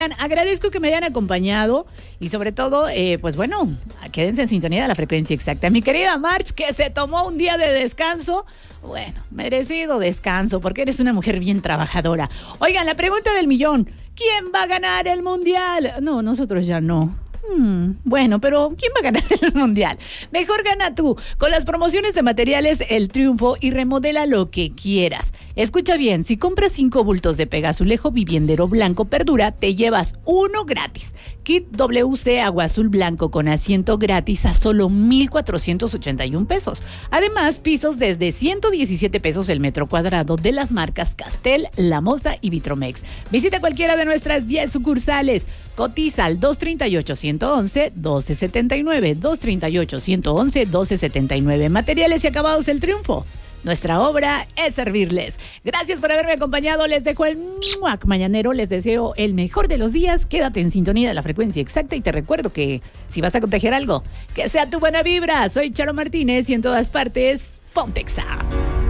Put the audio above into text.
Agradezco que me hayan acompañado y sobre todo, pues bueno, quédense en sintonía de la frecuencia exacta. Mi querida March, que se tomó un día de descanso, bueno, merecido descanso, porque eres una mujer bien trabajadora. Oigan, la pregunta del millón, ¿quién va a ganar el mundial? No, nosotros ya no. Bueno, pero ¿quién va a ganar el mundial? Mejor gana tú, con las promociones de materiales El Triunfo y remodela lo que quieras. Escucha bien, si compras 5 bultos de Pegazulejo Viviendero Blanco Perdura, te llevas uno gratis. Kit WC Agua Azul Blanco con asiento gratis a solo 1,481 pesos. Además, pisos desde 117 pesos el metro cuadrado de las marcas Castel, La Moza y Vitromex. Visita cualquiera de nuestras 10 sucursales. Cotiza al 238-111-1279, 238-111-1279. Materiales y acabados El Triunfo. Nuestra obra es servirles. Gracias por haberme acompañado. Les dejo el muac mañanero. Les deseo el mejor de los días. Quédate en sintonía de la frecuencia exacta y te recuerdo que si vas a contagiar algo, que sea tu buena vibra. Soy Charo Martínez y en todas partes, Pontexa.